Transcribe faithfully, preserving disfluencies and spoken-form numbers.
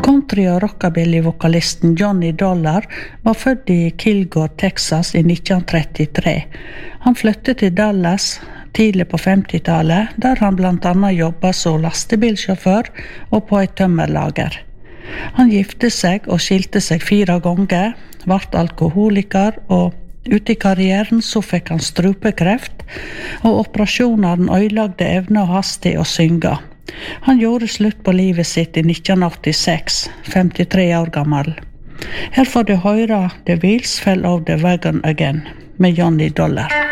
Country- og rockabilly-vokalisten Johnny Dollar var født i Kilgore, Texas i nitten trettitre. Han flyttet til Dallas tidlig på femtitallet, der han blant annet jobbet som lastebilsjåfør og på et tømmerlager. Han gifte seg og skilte seg fire ganger, ble alkoholiker, og ute i karrieren så fikk han strupekreft, og operasjonen ødelagte evnen hans til å synge. Han gjorde slutt på livet sitt i nitten åttiseks, femtitre år gammel. Her får du høre The Wheels Fell Off the Wagon Again med Johnny Dollar.